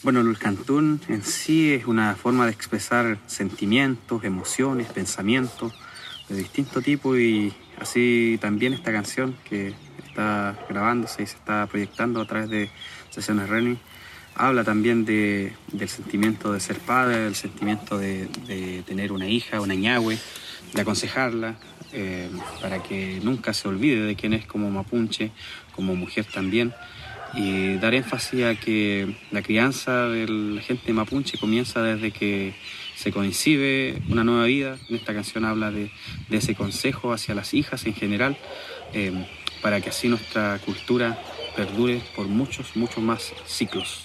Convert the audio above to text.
Bueno, el cantún en sí es una forma de expresar sentimientos, emociones, pensamientos de distinto tipo, y así también esta canción que está grabándose y se está proyectando a través de Sesiones Reni habla también del sentimiento de ser padre, del sentimiento de tener una hija, una ñahue, de aconsejarla, para que nunca se olvide de quién es como mapuche, como mujer también, y dar énfasis a que la crianza de la gente mapuche comienza desde que se concibe una nueva vida. En esta canción habla de ese consejo hacia las hijas en general, para que así nuestra cultura perdure por muchos más ciclos.